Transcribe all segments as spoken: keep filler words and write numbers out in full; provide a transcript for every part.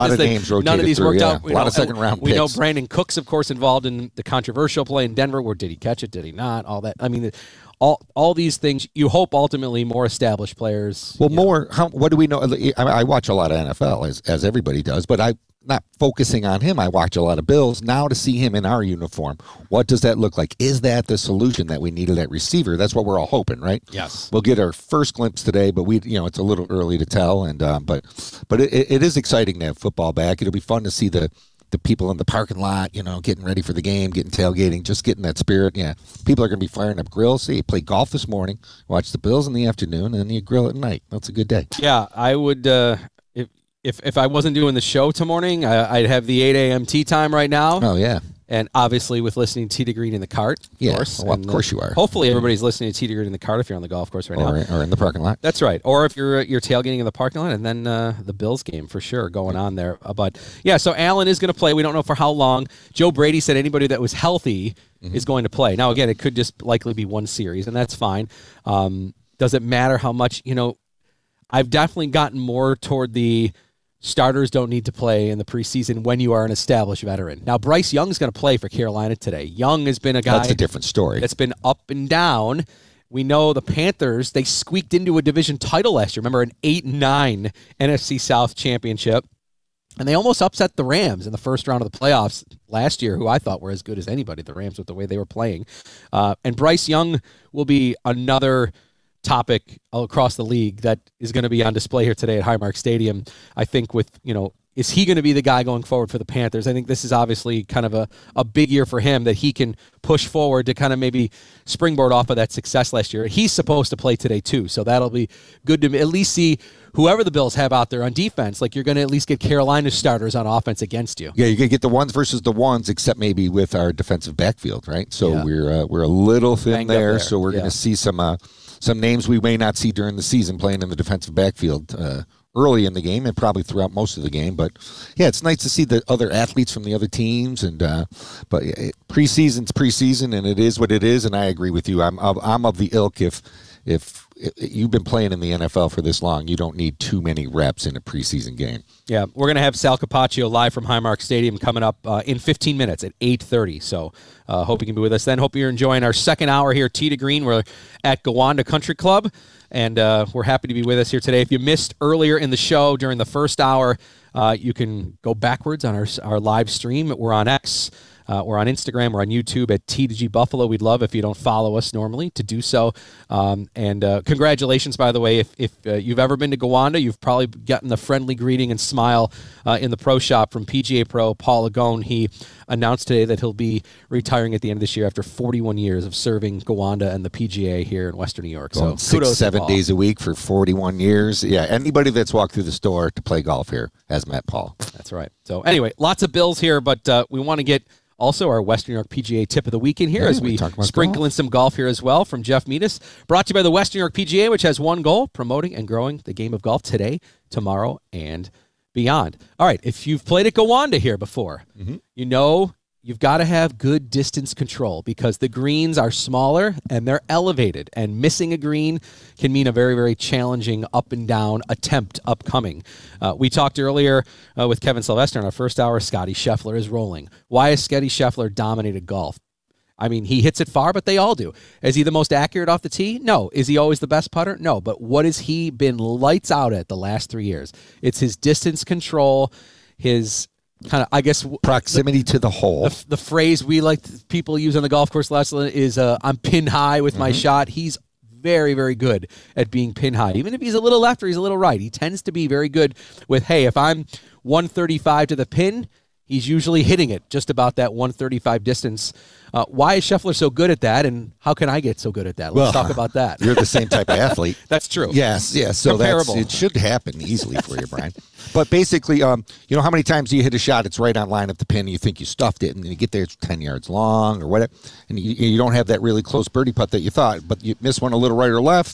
A lot of they, names rotated none of these through, worked yeah. out. A lot know, of second-round We know picks. Brandon Cooks, of course, involved in the controversial play in Denver. Where did he catch it? Did he not? All that. I mean, all all these things. You hope ultimately more established players. Well, you know. more. How, what do we know? I, I watch a lot of N F L, as as everybody does, but I. Not focusing on him, I watch a lot of Bills. Now to see him in our uniform, what does that look like? Is that the solution that we needed at receiver? That's what we're all hoping, right? Yes. We'll get our first glimpse today, but we, you know, it's a little early to tell. And um, but but it, it is exciting to have football back. It'll be fun to see the the people in the parking lot, you know, getting ready for the game, getting tailgating, just getting that spirit. Yeah, people are going to be firing up grills. See, you play golf this morning, watch the Bills in the afternoon, and then you grill at night. That's a good day. Yeah, I would. Uh, if if if I wasn't doing the show tomorrow morning, I, I'd have the eight a.m. tea time right now. Oh yeah. And obviously with listening to Tee to Green in the cart, of Yeah, course. well, and, of course uh, you are. Hopefully everybody's listening to Tee to Green in the cart if you're on the golf course right or, now. Or in the parking lot. That's right. Or if you're you're tailgating in the parking lot, and then uh, the Bills game for sure going on there. Uh, but, yeah, so Allen is going to play. We don't know for how long. Joe Brady said anybody that was healthy mm-hmm. is going to play. Now, again, it could just likely be one series, and that's fine. Um, does it matter how much? You know, I've definitely gotten more toward the – starters don't need to play in the preseason when you are an established veteran. Now, Bryce Young's going to play for Carolina today. Young has been a guy That's a different story. That's been up and down. We know the Panthers, they squeaked into a division title last year. Remember, an eight and nine N F C South championship. And they almost upset the Rams in the first round of the playoffs last year, who I thought were as good as anybody, the Rams, with the way they were playing. Uh, and Bryce Young will be another topic across the league that is going to be on display here today at Highmark Stadium. I think with, you know, is he going to be the guy going forward for the Panthers? I think this is obviously kind of a, a big year for him that he can push forward to kind of maybe springboard off of that success last year. He's supposed to play today too, so that'll be good to at least see whoever the Bills have out there on defense. Like, you're going to at least get Carolina's starters on offense against you. Yeah, you're going to get the ones versus the ones, except maybe with our defensive backfield, right? So yeah. we're uh, we're a little thin there, there, so we're yeah. going to see some uh, some names we may not see during the season playing in the defensive backfield uh, early in the game and probably throughout most of the game. But, yeah, it's nice to see the other athletes from the other teams. And uh, But it, preseason's preseason, and it is what it is, and I agree with you. I'm of, I'm of the ilk if if you've been playing in the N F L for this long, you don't need too many reps in a preseason game. Yeah, we're going to have Sal Capaccio live from Highmark Stadium coming up uh, in fifteen minutes at eight thirty. So uh, hope you can be with us then. Hope you're enjoying our second hour here, Tee to Green. We're at Gowanda Country Club, and uh, we're happy to be with us here today. If you missed earlier in the show during the first hour, uh, you can go backwards on our, our live stream. We're on X. Uh, we're on Instagram. We're on YouTube at T to G Buffalo. We'd love if you don't follow us normally to do so. Um, and uh, congratulations, by the way. If, if uh, you've ever been to Gowanda, you've probably gotten the friendly greeting and smile uh, in the pro shop from P G A Pro Paul Lagone. He announced today that he'll be retiring at the end of this year after forty-one years of serving Gowanda and the P G A here in Western New York. Going so six, seven days a week for forty-one years. Yeah, anybody that's walked through the store to play golf here has met Paul. That's right. So anyway, lots of Bills here, but uh, we want to get also our Western New York P G A tip of the weekend here, yeah, as we, we sprinkle golf. in some golf here as well from Jeff Meadis. Brought to you by the Western New York P G A, which has one goal, promoting and growing the game of golf today, tomorrow, and beyond. All right, if you've played at Gowanda here before, mm-hmm. you know you've got to have good distance control because the greens are smaller and they're elevated, and missing a green can mean a very, very challenging up and down attempt upcoming. Uh, we talked earlier uh, with Kevin Sylvester in our first hour. Scotty Scheffler is rolling. Why has Scotty Scheffler dominated golf? I mean, he hits it far, but they all do. Is he the most accurate off the tee? No. Is he always the best putter? No. But what has he been lights out at the last three years? It's his distance control, his kind of, I guess, proximity the, to the hole. The, the phrase we like people use on the golf course lesson is uh, I'm pin high with mm-hmm. my shot. He's very, very good at being pin high. Even if he's a little left or he's a little right, he tends to be very good with, hey, if I'm one thirty-five to the pin, he's usually hitting it just about that one thirty-five distance. Uh, why is Scheffler so good at that, and how can I get so good at that? Let's well, talk about that. You're the same type of athlete. That's true. Yes, yes. So that's, it should happen easily for you, Brian. But basically, um, you know how many times you hit a shot, it's right on line of the pin, and you think you stuffed it, and you get there, it's ten yards long or whatever, and you, you don't have that really close birdie putt that you thought, but you miss one a little right or left,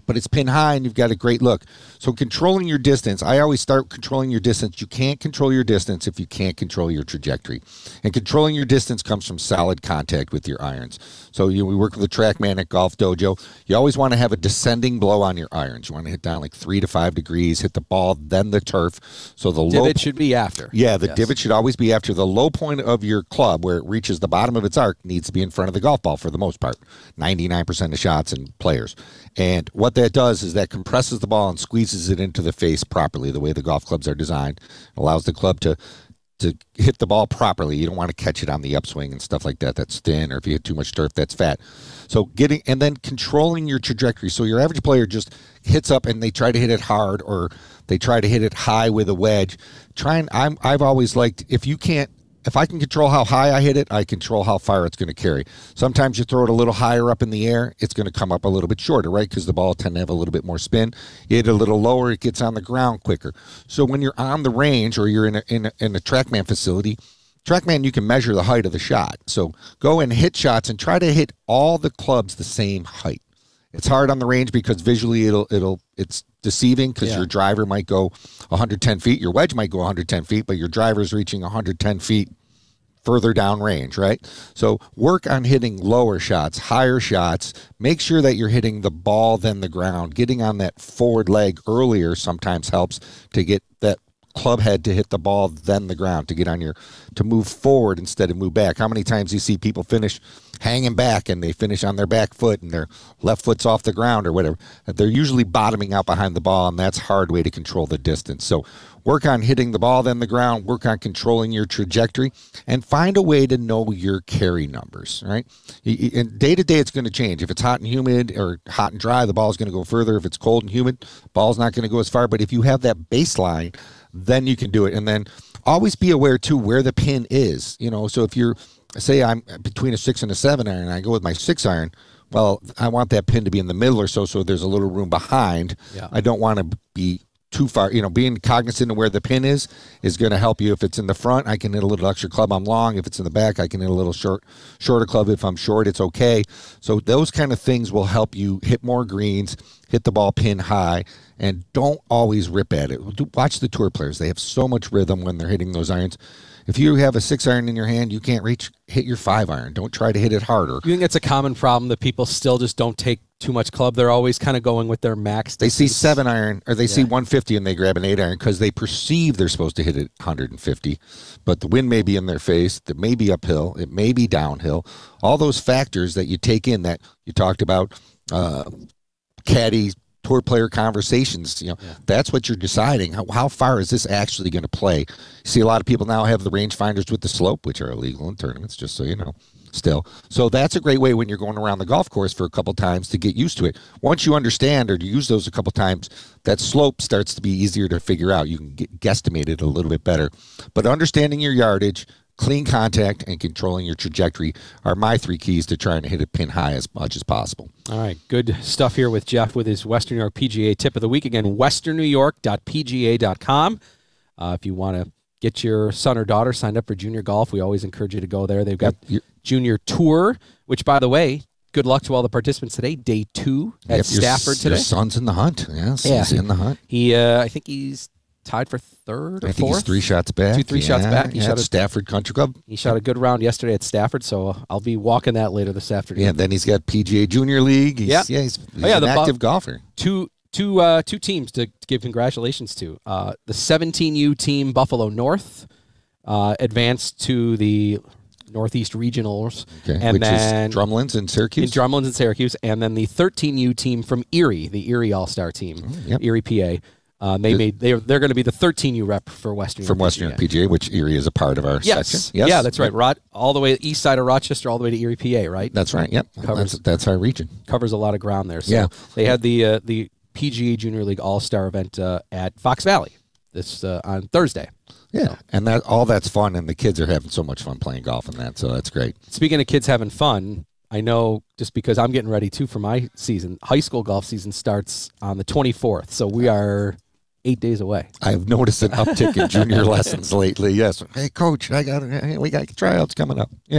but it's pin high and you've got a great look. So controlling your distance, I always start controlling your distance. You can't control your distance if you can't control your trajectory. And controlling your distance comes from solid contact with your irons. So you, we work with the TrackMan at Golf Dojo. You always want to have a descending blow on your irons. You want to hit down like three to five degrees, hit the ball, then the turf. So the divot low should be after. Yeah, the yes. divot should always be after. The low point of your club, where it reaches the bottom of its arc, needs to be in front of the golf ball for the most part. ninety-nine percent of shots and players. And what that does is that compresses the ball and squeezes it into the face properly, the way the golf clubs are designed. It allows the club to to hit the ball properly. You don't want to catch it on the upswing and stuff like that. That's thin, or if you hit too much turf, that's fat. So getting, and then controlling your trajectory. So your average player just hits up and they try to hit it hard, or they try to hit it high with a wedge. Try and, I'm, I've always liked, if you can't, if I can control how high I hit it, I control how far it's going to carry. Sometimes you throw it a little higher up in the air, it's going to come up a little bit shorter, right? Because the ball tends to have a little bit more spin. You hit it a little lower, it gets on the ground quicker. So when you're on the range, or you're in a, in a, in a TrackMan facility, TrackMan, you can measure the height of the shot. So go and hit shots and try to hit all the clubs the same height. It's hard on the range because visually it'll it'll it's deceiving, because yeah. your driver might go one hundred ten feet, your wedge might go one hundred ten feet, but your driver's reaching one hundred ten feet further down range, right? So work on hitting lower shots, higher shots. Make sure that you're hitting the ball then the ground. Getting on that forward leg earlier sometimes helps to get that club head to hit the ball then the ground, to get on your, to move forward instead of move back. How many times do you see people finish hanging back and they finish on their back foot and their left foot's off the ground or whatever? They're usually bottoming out behind the ball, and that's a hard way to control the distance. So work on hitting the ball then the ground, work on controlling your trajectory, and find a way to know your carry numbers, right? And day to day it's going to change. If it's hot and humid or hot and dry, the ball's going to go further. If it's cold and humid, ball's not going to go as far. But if you have that baseline, then you can do it. And then always be aware too where the pin is. You know, so if you're, say I'm between a six and a seven iron, and I go with my six iron, well, I want that pin to be in the middle or so, so there's a little room behind. Yeah. I don't want to be too far. You know, being cognizant of where the pin is is going to help you. If it's in the front, I can hit a little extra club. I'm long. If it's in the back, I can hit a little short, shorter club. If I'm short, it's okay. So those kind of things will help you hit more greens, hit the ball pin high, and don't always rip at it. Watch the tour players. They have so much rhythm when they're hitting those irons. If you have a six iron in your hand, you can't reach, hit your five iron. Don't try to hit it harder. You think it's a common problem that people still just don't take too much club? They're always kind of going with their max distance. They see seven iron, or they yeah. see one fifty and they grab an eight iron because they perceive they're supposed to hit it one hundred fifty. But the wind may be in their face. It may be uphill. It may be downhill. All those factors that you take in that you talked about, uh, caddy, tour player conversations, you know, yeah. that's what you're deciding. How, how far is this actually going to play? You see a lot of people now have the rangefinders with the slope, which are illegal in tournaments, just so you know, still. So that's a great way when you're going around the golf course for a couple times to get used to it. Once you understand or you use those a couple times, that slope starts to be easier to figure out. You can get, guesstimate it a little bit better. But understanding your yardage, clean contact, and controlling your trajectory are my three keys to trying to hit a pin high as much as possible. All right, good stuff here with Jeff with his Western New York P G A tip of the week. Again, western new york dot p g a dot com. Uh, if you want to get your son or daughter signed up for junior golf, we always encourage you to go there. They've got yep. junior tour, which, by the way, good luck to all the participants today. Day two at yep, Stafford your, today. Your son's in the hunt. Yes, yeah. he's in the hunt. He, uh, I think he's tied for third or I think fourth. He's three shots back. Two, three yeah, shots back. He yeah, shot at Stafford Country Club. He shot a good round yesterday at Stafford, so I'll be walking that later this afternoon. Yeah, then he's got P G A Junior League. He's, yeah, yeah, he's, he's oh, yeah, an the active bu- golfer. Two, two, uh, two teams to, to give congratulations to. Uh, the seventeen U team, Buffalo North, uh, advanced to the Northeast Regionals, okay, and which then is Drumlins and Syracuse. In Drumlins and Syracuse, and then the thirteen U team from Erie, the Erie All-Star team, oh, yep. Erie, P A. Uh, they the, made they're they're going to be the thirteen U rep for Western from Western P G A, which Erie is a part of our yes. section. Yes, yeah, that's right. Rod, all the way east side of Rochester, all the way to Erie, P A, right? That's right. Yep, covers, that's, that's our region. Covers a lot of ground there. So yeah, they had the uh, the P G A Junior League All Star event uh, at Fox Valley this uh, on Thursday. Yeah, so. and that all that's fun, and the kids are having so much fun playing golf and that, so that's great. Speaking of kids having fun, I know just because I'm getting ready too for my season. High school golf season starts on the twenty-fourth, so we are eight days away. I've noticed an uptick in junior lessons lately. Yes. Hey, coach, I got hey, we got tryouts coming up. Yeah.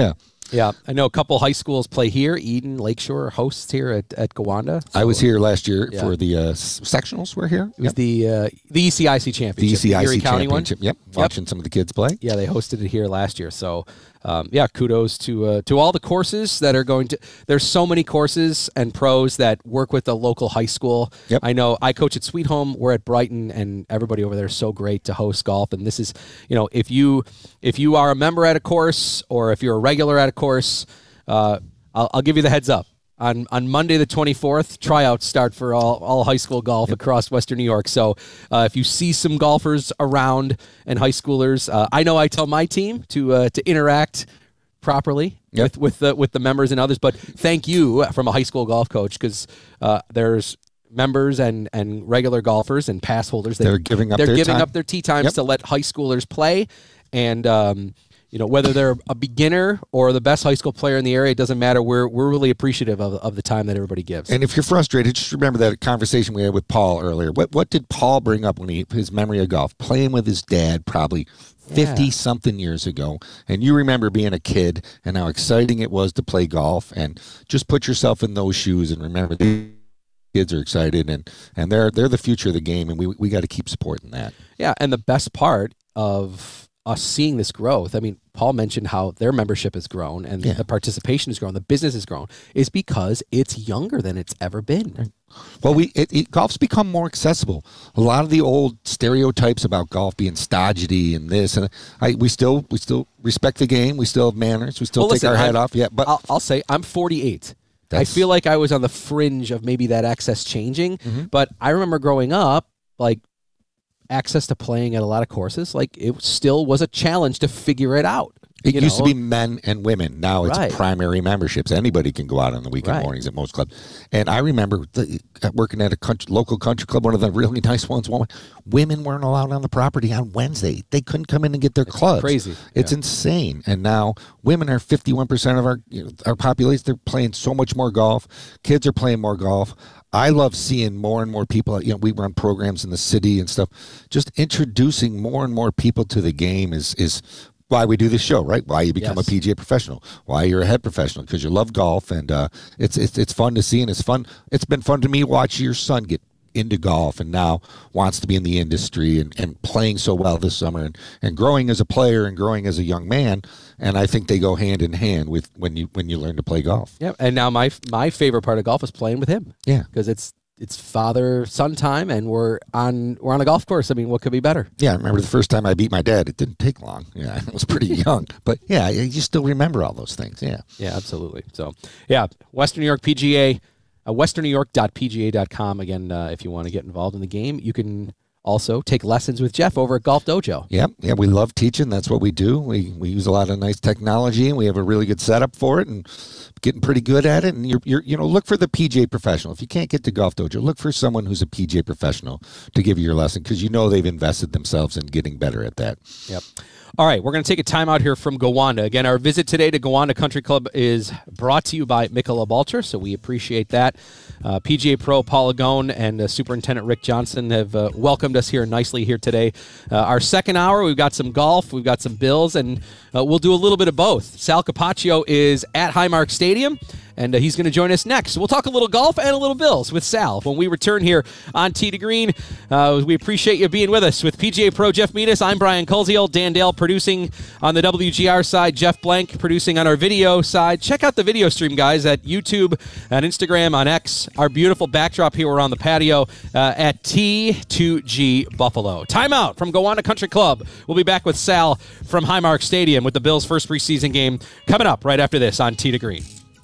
Yeah, I know a couple high schools play here. Eden, Lakeshore hosts here at, at Gowanda. So, I was here last year yeah. for the uh, sectionals. We're here. It was yep. the uh, the E C I C championship. The E C I C Erie County championship. One. Yep. Watching yep. some of the kids play. Yeah, they hosted it here last year. So, um, yeah, kudos to uh, to all the courses that are going to. There's so many courses and pros that work with the local high school. Yep. I know I coach at Sweet Home. We're at Brighton, and everybody over there is so great to host golf. And this is, you know, if you if you are a member at a course or if you're a regular at a course, uh, I'll, I'll give you the heads up. On on Monday the twenty-fourth, tryouts start for all, all high school golf yep. across Western New York. So uh, if you see some golfers around and high schoolers, uh, I know I tell my team to uh, to interact properly yep. with with the with the members and others. But thank you from a high school golf coach, because uh, there's members and, and regular golfers and pass holders. They, they're giving up they're their giving time. up their tee times yep. to let high schoolers play. And um, you know, whether they're a beginner or the best high school player in the area, it doesn't matter. We're we're really appreciative of, of the time that everybody gives. And if you're frustrated, just remember that conversation we had with Paul earlier. What what did Paul bring up when he his memory of golf? Playing with his dad probably fifty-something yeah. years ago. And you remember being a kid and how exciting it was to play golf. And just put yourself in those shoes and remember these kids are excited, and, and they're they're the future of the game, and we, we got to keep supporting that. Yeah, and the best part of us seeing this growth, I mean, Paul mentioned how their membership has grown and yeah. the participation has grown, the business has grown, is because it's younger than it's ever been. Right. Well, we it, it, golf's become more accessible. A lot of the old stereotypes about golf being stodgy and this, and I we still we still respect the game. We still have manners. We still well, take listen, our head I'm, off. Yeah, but I'll, I'll say I'm forty-eight. That's, I feel like I was on the fringe of maybe that access changing, mm-hmm. but I remember growing up, like, access to playing at a lot of courses, like, it still was a challenge to figure it out. It you used know? to be men and women. Now it's right. primary memberships. Anybody can go out on the weekend right. mornings at most clubs. And I remember the, working at a country, local country club, one of the really nice ones. One, women weren't allowed on the property on Wednesday. They couldn't come in and get their it's clubs. Crazy. It's yeah. insane. And now women are fifty-one percent of our you know, our population. They're playing so much more golf. Kids are playing more golf. I love seeing more and more people. You know, we run programs in the city and stuff. Just introducing more and more people to the game is is why we do this show, right? Why you become yes. a P G A professional, why you're a head professional, because you love golf, and uh, it's it's it's fun to see, and it's fun. It's been fun to me to watch your son get into golf and now wants to be in the industry and, and playing so well this summer and, and growing as a player and growing as a young man. And I think they go hand in hand with when you when you learn to play golf. Yeah, and now my my favorite part of golf is playing with him. Yeah, because it's it's father son time, and we're on we're on a golf course. I mean, what could be better? Yeah, I remember the first time I beat my dad. It didn't take long. Yeah, I was pretty young, but yeah, you still remember all those things. Yeah, yeah, absolutely. So yeah, Western New York P G A. Uh, western new york dot p g a dot com. Again, uh, if you want to get involved in the game, you can also take lessons with Jeff over at Golf Dojo. Yeah, yeah, we love teaching. That's what we do. We we use a lot of nice technology, and we have a really good setup for it, and getting pretty good at it. And you're, you're you know, look for the P G A professional. If you can't get to Golf Dojo, look for someone who's a P G A professional to give you your lesson, because you know they've invested themselves in getting better at that. Yep. All right, we're going to take a time out here from Gowanda. Again, our visit today to Gowanda Country Club is brought to you by Michelob Ultra, so we appreciate that. Uh, P G A Pro Paul Lagone and uh, Superintendent Rick Johnson have uh, welcomed us here nicely here today. Uh, our second hour, we've got some golf, we've got some Bills, and uh, we'll do a little bit of both. Sal Capaccio is at Highmark Stadium, and uh, he's going to join us next. So we'll talk a little golf and a little Bills with Sal when we return here on Tee to Green. Uh, we appreciate you being with us. With P G A Pro Jeff Meadis, I'm Brian Koziel. Dan Dale producing on the W G R side. Jeff Blank producing on our video side. Check out the video stream, guys, at YouTube, on Instagram, on X. Our beautiful backdrop here. We're on the patio uh, at T two G Buffalo. Timeout from Gowanda Country Club. We'll be back with Sal from Highmark Stadium with the Bills' first preseason game coming up right after this on Tee to Green.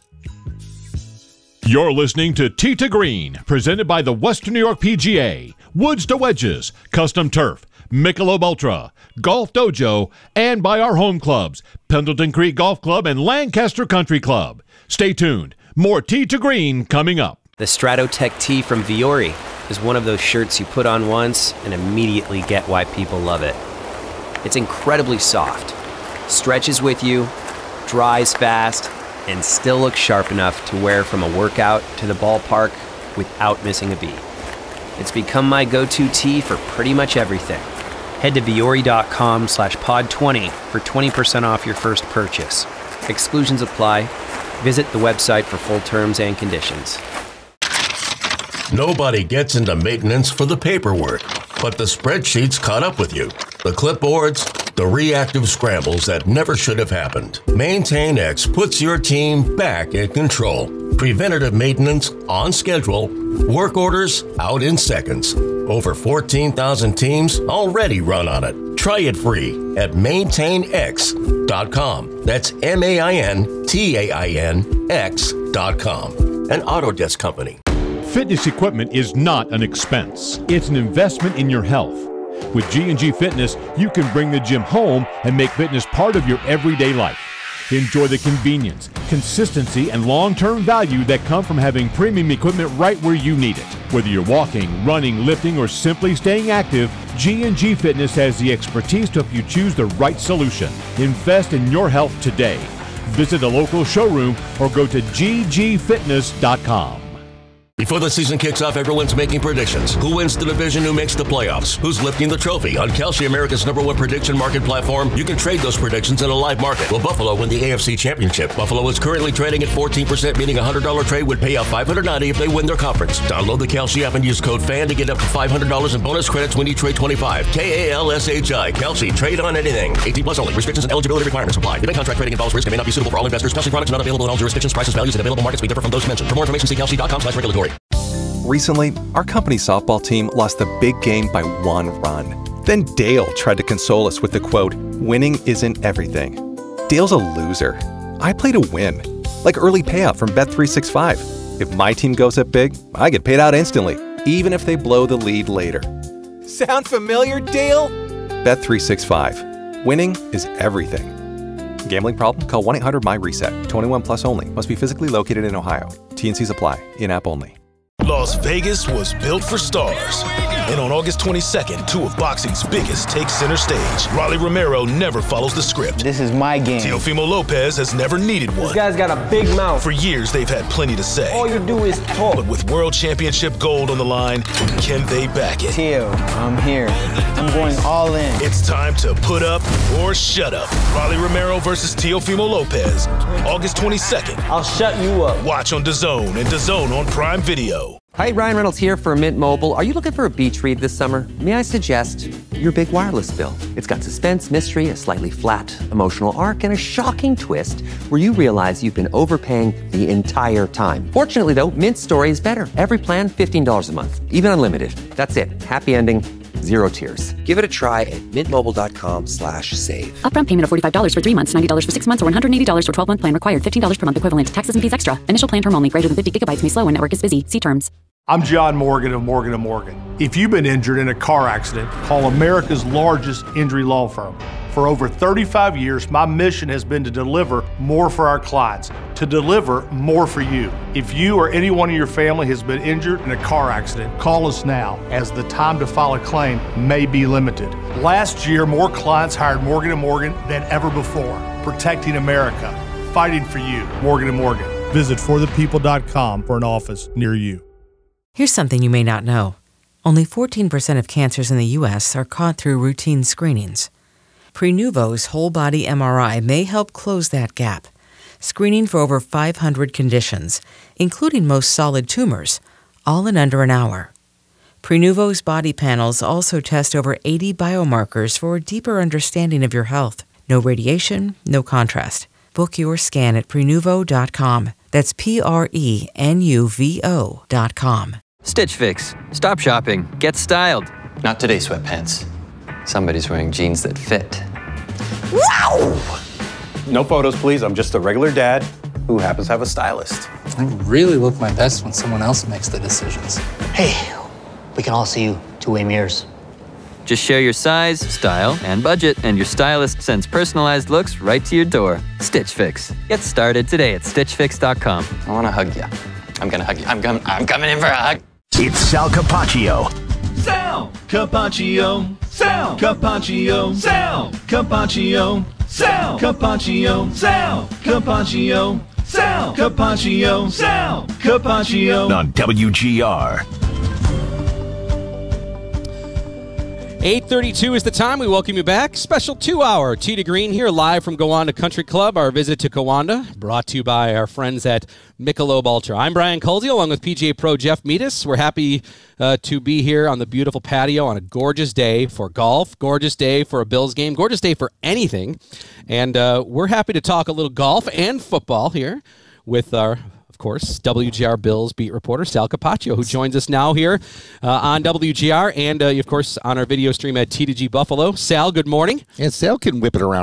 You're listening to Tee to Green, presented by the Western New York P G A, Woods to Wedges, Custom Turf, Michelob Ultra, Golf Dojo, and by our home clubs, Pendleton Creek Golf Club and Lancaster Country Club. Stay tuned. More Tee to Green coming up. The Stratotech tee from Viore is one of those shirts you put on once and immediately get why people love it. It's incredibly soft, stretches with you, dries fast, and still looks sharp enough to wear from a workout to the ballpark without missing a beat. It's become my go-to tee for pretty much everything. Head to Viore dot com slash pod twenty for twenty percent off your first purchase. Exclusions apply. Visit the website for full terms and conditions. Nobody gets into maintenance for the paperwork, but the spreadsheets caught up with you. The clipboards, the reactive scrambles that never should have happened. MaintainX puts your team back in control. Preventative maintenance on schedule. Work orders out in seconds. Over fourteen thousand teams already run on it. Try it free at maintain x dot com. That's M A I N T A I N X dot com. An Autodesk company. Fitness equipment is not an expense. It's an investment in your health. With G and G Fitness, you can bring the gym home and make fitness part of your everyday life. Enjoy the convenience, consistency, and long-term value that come from having premium equipment right where you need it. Whether you're walking, running, lifting, or simply staying active, G and G Fitness has the expertise to help you choose the right solution. Invest in your health today. Visit a local showroom or go to g g fitness dot com. Before the season kicks off, everyone's making predictions. Who wins the division? Who makes the playoffs? Who's lifting the trophy? On Kalshi, America's number one prediction market platform, you can trade those predictions in a live market. Will Buffalo win the A F C Championship? Buffalo is currently trading at fourteen percent, meaning a one hundred dollars trade would pay out five hundred ninety dollars if they win their conference. Download the Kalshi app and use code FAN to get up to five hundred dollars in bonus credits when you trade twenty-five. K A L S H I. Kalshi. Trade on anything. eighteen plus only. Restrictions and eligibility requirements apply. Event contract trading involves risk and may not be suitable for all investors. Kalshi products are not available in all jurisdictions. Prices, values, and available markets may differ from those mentioned. For more information, see kalshi dot com slash regulatory. Recently, our company softball team lost the big game by one run. Then Dale tried to console us with the quote, "Winning isn't everything." Dale's a loser. I play to win. Like early payout from Bet three sixty-five. If my team goes up big, I get paid out instantly, even if they blow the lead later. Sound familiar, Dale? Bet three sixty-five. Winning is everything. Gambling problem? Call one eight hundred M Y reset. twenty-one plus only. Must be physically located in Ohio. T N Cs apply. In-app only. Las Vegas was built for stars. And on August twenty-second, two of boxing's biggest take center stage. Rolly Romero never follows the script. This is my game. Teofimo Lopez has never needed one. This guy's got a big mouth. For years, they've had plenty to say. All you do is talk. But with World Championship gold on the line, can they back it? Teo, I'm here. I'm going all in. It's time to put up or shut up. Rolly Romero versus Teofimo Lopez. August twenty-second. I'll shut you up. Watch on DAZN and DAZN on Prime Video. Hi, Ryan Reynolds here for Mint Mobile. Are you looking for a beach read this summer? May I suggest your big wireless bill? It's got suspense, mystery, a slightly flat emotional arc, and a shocking twist where you realize you've been overpaying the entire time. Fortunately, though, Mint's story is better. Every plan, fifteen dollars a month, even unlimited. That's it. Happy ending. Zero tears. Give it a try at mintmobile.com slash save. Upfront payment of forty-five dollars for three months, ninety dollars for six months, or one hundred eighty dollars for twelve-month plan required. fifteen dollars per month equivalent. Taxes and fees extra. Initial plan term only. Greater than fifty gigabytes may slow when network is busy. See terms. I'm John Morgan of Morgan and Morgan. If you've been injured in a car accident, call America's largest injury law firm. For over thirty-five years, my mission has been to deliver more for our clients, to deliver more for you. If you or anyone in your family has been injured in a car accident, call us now, as the time to file a claim may be limited. Last year, more clients hired Morgan and Morgan than ever before, protecting America, fighting for you. Morgan and Morgan. Visit for the people dot com for an office near you. Here's something you may not know. Only fourteen percent of cancers in the U S are caught through routine screenings. Prenuvo's whole-body M R I may help close that gap, screening for over five hundred conditions, including most solid tumors, all in under an hour. Prenuvo's body panels also test over eighty biomarkers for a deeper understanding of your health. No radiation, no contrast. Book your scan at prenuvo dot com. That's P R E N U V O dot com. Stitch Fix. Stop shopping. Get styled. Not today, sweatpants. Somebody's wearing jeans that fit. Wow! No photos, please. I'm just a regular dad who happens to have a stylist. I really look my best when someone else makes the decisions. Hey, we can all see you two-way mirrors. Just share your size, style, and budget, and your stylist sends personalized looks right to your door. Stitch Fix. Get started today at stitch fix dot com. I want to hug you. I'm going to hug you. I'm, com- I'm coming in for a hug. It's Sal Capaccio. Sal Capaccio. Sal Capaccio. Sal Capaccio. Sal Capaccio. Sal Capaccio. Sal Capaccio. Sal Capaccio. On W G R. eight thirty-two is the time. We welcome you back. Special two-hour Tee to Green here, live from Gowanda Country Club. Our visit to Gowanda, brought to you by our friends at Michelob Ultra. I'm Brian Colsey, along with P G A Pro Jeff Metis. We're happy uh, to be here on the beautiful patio on a gorgeous day for golf, gorgeous day for a Bills game, gorgeous day for anything. And uh, we're happy to talk a little golf and football here with our, of course, W G R Bills beat reporter Sal Capaccio, who joins us now here uh, on W G R and, uh, of course, on our video stream at T two G Buffalo. Sal, good morning. And Sal can whip it around